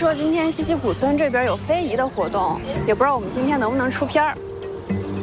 说今天西溪古村这边有非遗的活动，也不知道我们今天能不能出片儿。